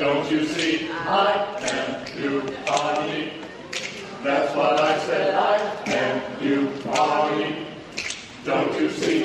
Don't you see, I can do party. That's what I said, I can do party. Don't you see?